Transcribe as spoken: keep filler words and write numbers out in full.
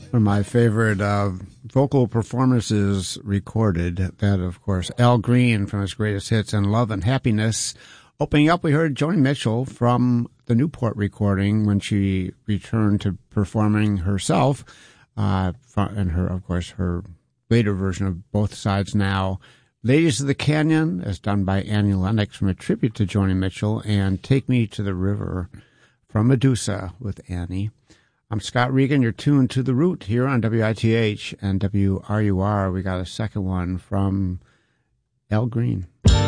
One of my favorite uh, vocal performances recorded, that, of course, Al Green from his greatest hits and Love and Happiness. Opening up, we heard Joni Mitchell from the Newport recording when she returned to performing herself, uh, and her, of course, her later version of Both Sides Now. Ladies of the Canyon, as done by Annie Lennox from a tribute to Joni Mitchell, and Take Me to the River from Medusa with Annie. I'm Scott Regan. You're tuned to The Root here on W I T H and W R U R. We got a second one from Al Green.